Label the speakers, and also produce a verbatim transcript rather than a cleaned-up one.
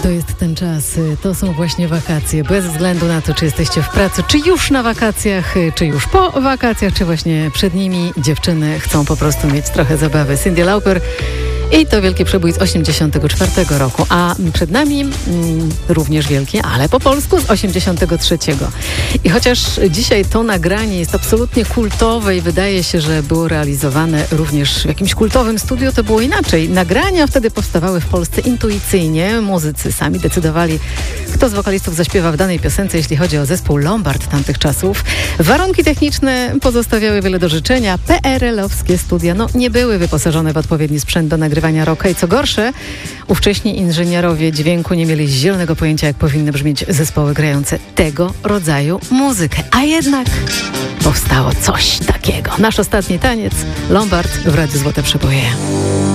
Speaker 1: To jest ten czas, to są właśnie wakacje. Bez względu na to, czy jesteście w pracy, czy już na wakacjach, czy już po wakacjach, czy właśnie przed nimi, dziewczyny chcą po prostu mieć trochę zabawy. Cyndi Lauper i to wielki przebój z osiemdziesiątego czwartego roku, a przed nami mm, również wielki, ale po polsku z osiemdziesiątego trzeciego. I chociaż dzisiaj to nagranie jest absolutnie kultowe i wydaje się, że było realizowane również w jakimś kultowym studiu, to było inaczej. Nagrania wtedy powstawały w Polsce intuicyjnie. Muzycy sami decydowali, kto z wokalistów zaśpiewa w danej piosence, jeśli chodzi o zespół Lombard tamtych czasów. Warunki techniczne pozostawiały wiele do życzenia. P R L-owskie studia no, nie były wyposażone w odpowiedni sprzęt do nagrywania rocka i co gorsze, ówcześni inżynierowie dźwięku nie mieli zielonego pojęcia, jak powinny brzmieć zespoły grające tego rodzaju muzykę. A jednak powstało coś takiego. Nasz ostatni taniec, Lombard w Radiu Złote Przeboje.